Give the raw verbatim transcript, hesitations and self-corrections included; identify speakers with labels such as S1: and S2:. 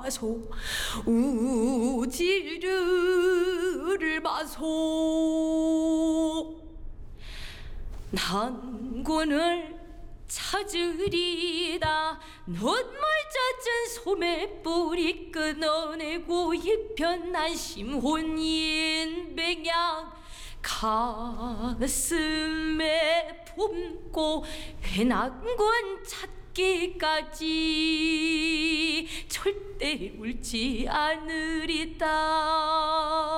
S1: 마소 우지를 마소 난군을 찾으리다 눈물 젖은 소매 뿌리 끊어내고 이편 난심혼인 백양 가슴에 품고 회난군 찾기까지 절대 울지 않으리다.